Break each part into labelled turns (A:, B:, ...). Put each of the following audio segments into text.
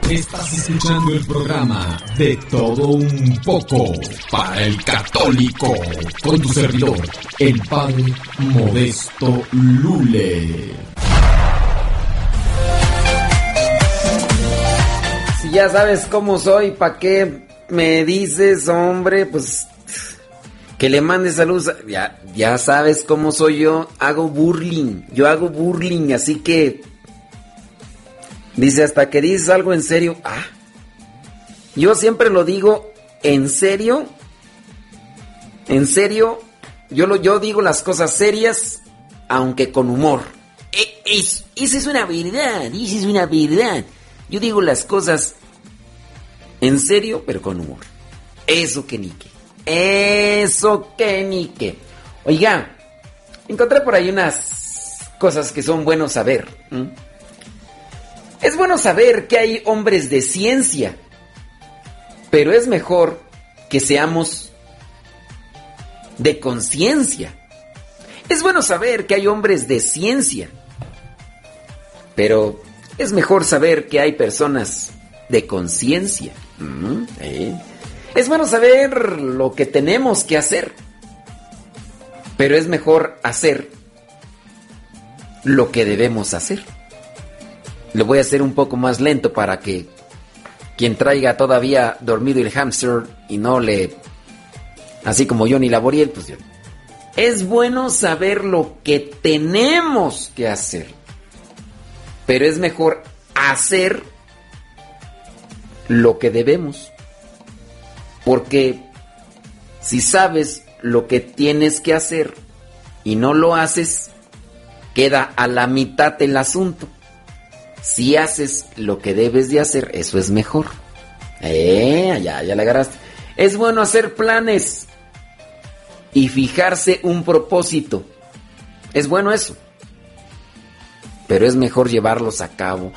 A: Estás escuchando el programa De Todo Un Poco para el Católico, con tu servidor, el Padre Modesto Lule.
B: Si ya sabes cómo soy, ¿pa' qué me dices, hombre? Pues que le mandes saludos. Ya sabes cómo soy yo. Hago burling, así que dice, hasta que dices algo en serio. Yo siempre lo digo en serio. En serio, yo digo las cosas serias, aunque con humor. Esa es una verdad. Yo digo las cosas en serio, pero con humor. Eso que ni qué. Oiga, encontré por ahí unas cosas que son buenos saber. Es bueno saber que hay hombres de ciencia, pero es mejor que seamos de conciencia. Es bueno saber que hay hombres de ciencia, pero es mejor saber que hay personas de conciencia. Es bueno saber lo que tenemos que hacer, pero es mejor hacer lo que debemos hacer. Lo voy a hacer un poco más lento para que quien traiga todavía dormido el hámster y no le... así como Johnny Laboriel, pues yo. Es bueno saber lo que tenemos que hacer, pero es mejor hacer lo que debemos. Porque si sabes lo que tienes que hacer y no lo haces, queda a la mitad el asunto. Si haces lo que debes de hacer, eso es mejor. Ya le agarraste. Es bueno hacer planes y fijarse un propósito. Es bueno eso. Pero es mejor llevarlos a cabo.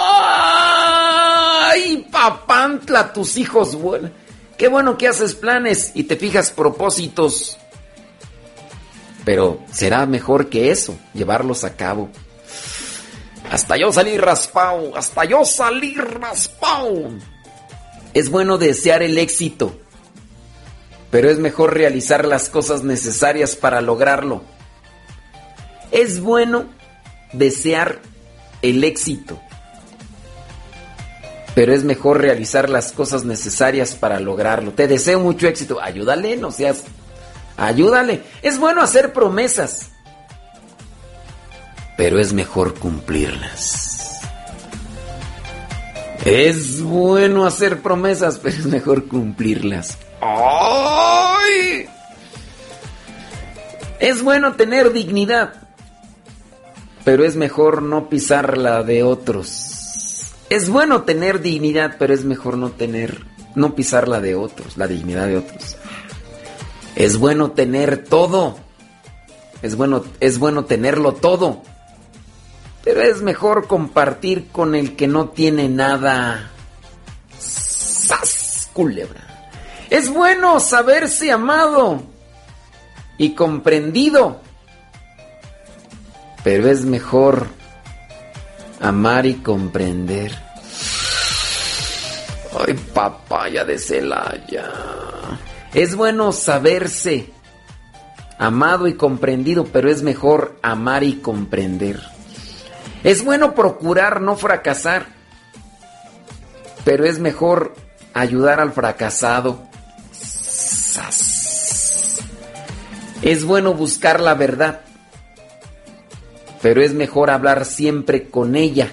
B: ¡Ay, papantla! Tus hijos vuelan. Qué bueno que haces planes y te fijas propósitos. Pero será mejor que eso, llevarlos a cabo. Hasta yo salí raspado. Es bueno desear el éxito, pero es mejor realizar las cosas necesarias para lograrlo. Es bueno desear el éxito, pero es mejor realizar las cosas necesarias para lograrlo. Te deseo mucho éxito. Ayúdale, no seas... Ayúdale. Es bueno hacer promesas, pero es mejor cumplirlas. Es bueno hacer promesas, pero es mejor cumplirlas. ¡Ay! Es bueno tener dignidad, pero es mejor no pisar la de otros. Es bueno tener dignidad, pero es mejor no pisar la de otros, la dignidad de otros. Es bueno tener todo. Es bueno tenerlo todo. Pero es mejor compartir con el que no tiene nada. ¡Sas, culebra! Es bueno saberse amado y comprendido, pero es mejor amar y comprender. ¡Ay, papaya de Celaya! Es bueno saberse amado y comprendido, pero es mejor amar y comprender. Es bueno procurar no fracasar, pero es mejor ayudar al fracasado. Es bueno buscar la verdad, pero es mejor hablar siempre con ella.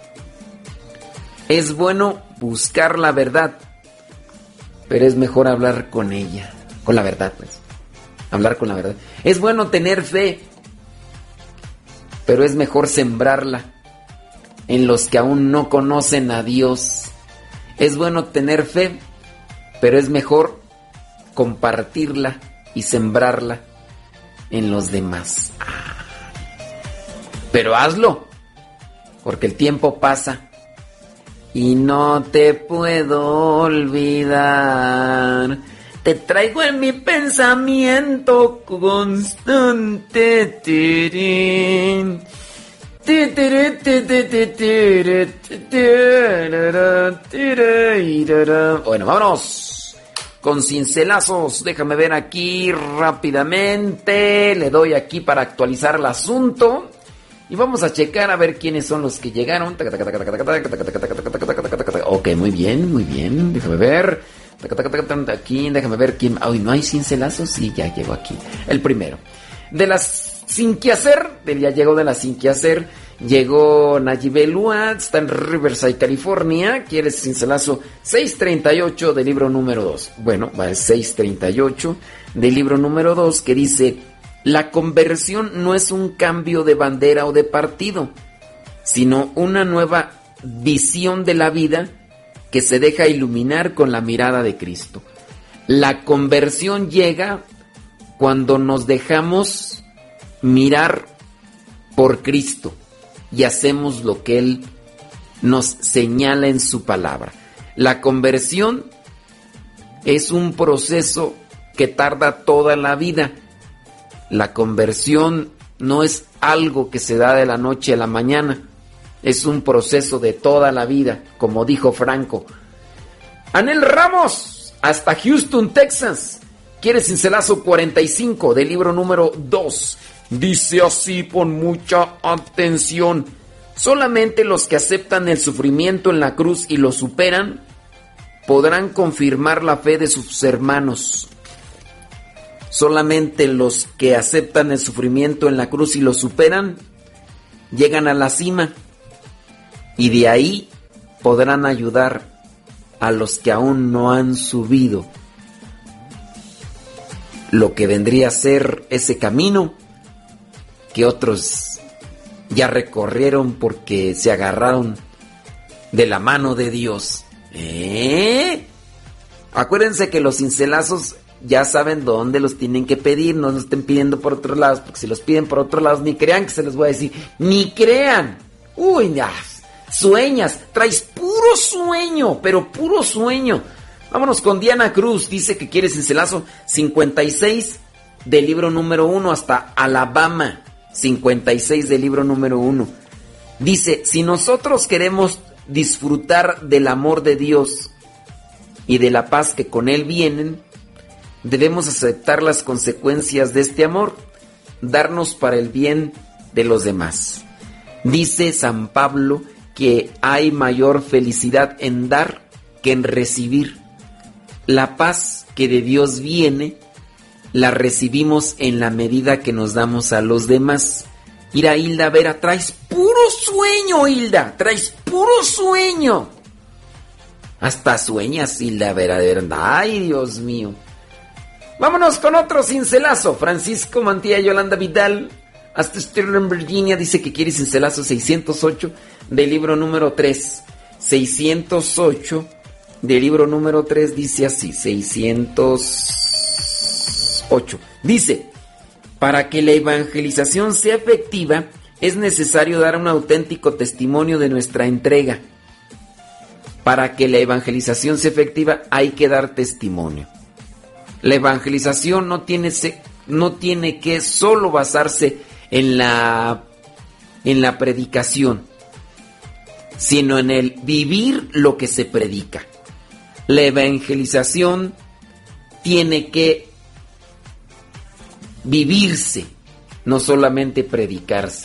B: Es bueno buscar la verdad, pero es mejor hablar con ella, con la verdad, pues. Hablar con la verdad. Es bueno tener fe, pero es mejor sembrarla en los que aún no conocen a Dios. Es bueno tener fe, pero es mejor compartirla y sembrarla en los demás. Pero hazlo, porque el tiempo pasa y no te puedo olvidar. Te traigo en mi pensamiento constante. Bueno, vámonos con cincelazos. Déjame ver aquí rápidamente. Le doy aquí para actualizar el asunto. Y vamos a checar a ver quiénes son los que llegaron. Ok, muy bien. Déjame ver. Aquí, déjame ver quién. Ay, ¿no hay cincelazos? Sí, ya llegó aquí. El primero. De las Sin Que Hacer, ya llegó de las Sin Que Hacer. Llegó Nayibelua, está en Riverside, California. Quiere cincelazo 638 del libro número 2. Bueno, va el 638 del libro número 2 que dice: la conversión no es un cambio de bandera o de partido, sino una nueva visión de la vida que se deja iluminar con la mirada de Cristo. La conversión llega cuando nos dejamos mirar por Cristo y hacemos lo que Él nos señala en su palabra. La conversión es un proceso que tarda toda la vida. La conversión no es algo que se da de la noche a la mañana. Es un proceso de toda la vida, como dijo Franco. Anel Ramos, hasta Houston, Texas. Quiere cincelazo 45 del libro número 2. Dice así, pon mucha atención: solamente los que aceptan el sufrimiento en la cruz y lo superan podrán confirmar la fe de sus hermanos. Solamente los que aceptan el sufrimiento en la cruz y lo superan llegan a la cima, y de ahí podrán ayudar a los que aún no han subido lo que vendría a ser ese camino que otros ya recorrieron porque se agarraron de la mano de Dios. Acuérdense que los cincelazos ya saben dónde los tienen que pedir, no los estén pidiendo por otros lados, porque si los piden por otros lados, ni crean que se los voy a decir, ni crean. Uy, ya, sueñas, traes puro sueño, pero puro sueño. Vámonos con Diana Cruz, dice que quiere cincelazo 56 del libro número 1 hasta Alabama, 56 del libro número 1. Dice: si nosotros queremos disfrutar del amor de Dios y de la paz que con Él vienen, debemos aceptar las consecuencias de este amor, darnos para el bien de los demás. Dice San Pablo que hay mayor felicidad en dar que en recibir. La paz que de Dios viene, la recibimos en la medida que nos damos a los demás. Mira, Hilda Vera, traes puro sueño, Hilda, traes puro sueño. Hasta sueñas, Hilda Vera, de verdad. Ay, Dios mío. Vámonos con otro cincelazo. Francisco Mantilla Yolanda Vidal, hasta Sterling, Virginia, dice que quiere cincelazo 608 del libro número 3. 608 del libro número 3 dice así, 608. Dice: para que la evangelización sea efectiva, es necesario dar un auténtico testimonio de nuestra entrega. Para que la evangelización sea efectiva, hay que dar testimonio. La evangelización no tiene que solo basarse en la predicación, sino en el vivir lo que se predica. La evangelización tiene que vivirse, no solamente predicarse.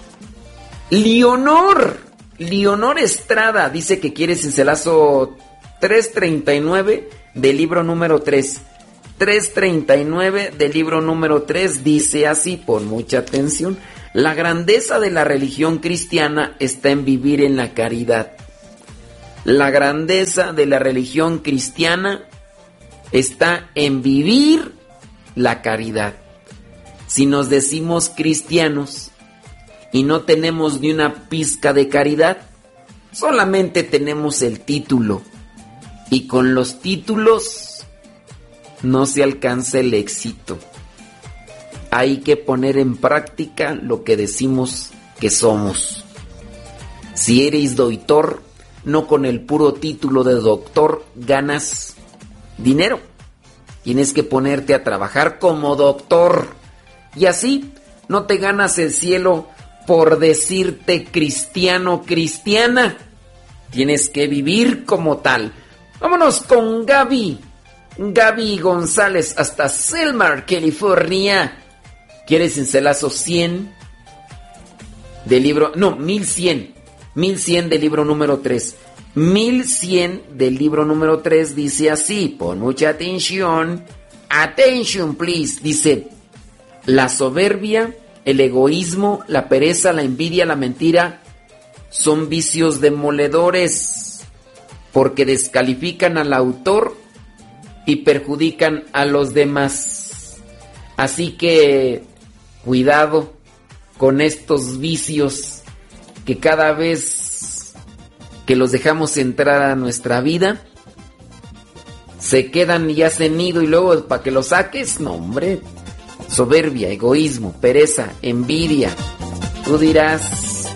B: Leonor Estrada dice que quiere cincelazo 339 del libro número 3. 339 del libro número 3 dice así, pon mucha atención: la grandeza de la religión cristiana está en vivir en la caridad. La grandeza de la religión cristiana está en vivir la caridad. Si nos decimos cristianos y no tenemos ni una pizca de caridad, solamente tenemos el título. Y con los títulos no se alcanza el éxito. Hay que poner en práctica lo que decimos que somos. Si eres doctor, no con el puro título de doctor ganas dinero. Tienes que ponerte a trabajar como doctor. Y así no te ganas el cielo por decirte cristiano, cristiana. Tienes que vivir como tal. Vámonos con Gaby. Gaby González hasta Selmar, California. ¿Quieres cincelazo 100? Del libro... No, 1100. 1100 del libro número 3. 1100 del libro número 3 dice así. Pon mucha atención. Attention, please. Dice... La soberbia, el egoísmo, la pereza, la envidia, la mentira son vicios demoledores porque descalifican al autor y perjudican a los demás. Así que cuidado con estos vicios que cada vez que los dejamos entrar a nuestra vida se quedan y hacen nido y luego para que los saques, no hombre. Soberbia, egoísmo, pereza, envidia. Tú dirás...